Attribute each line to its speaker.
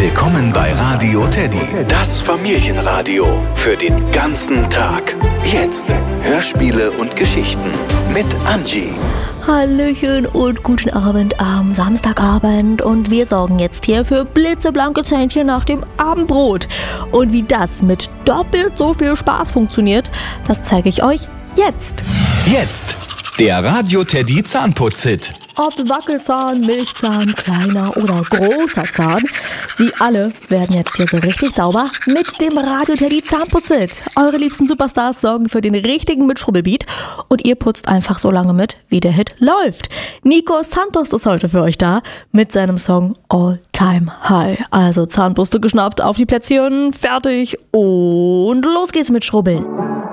Speaker 1: Willkommen bei Radio Teddy, das Familienradio für den ganzen Tag. Jetzt Hörspiele und Geschichten mit Angie.
Speaker 2: Hallöchen und guten Abend am Samstagabend und wir sorgen jetzt hier für blitzeblanke Zähnchen nach dem Abendbrot. Und wie das mit doppelt so viel Spaß funktioniert, das zeige ich euch jetzt.
Speaker 1: Jetzt der Radio Teddy Zahnputz-Hit.
Speaker 2: Ob Wackelzahn, Milchzahn, kleiner oder großer Zahn, sie alle werden jetzt hier so richtig sauber mit dem Radio Teddy Zahnputz-Hit. Eure liebsten Superstars sorgen für den richtigen Mitschrubbelbeat und ihr putzt einfach so lange mit, wie der Hit läuft. Nico Santos ist heute für euch da mit seinem Song All Time High. Also Zahnbürste geschnappt, auf die Plätzchen, fertig und los geht's mit Schrubbeln.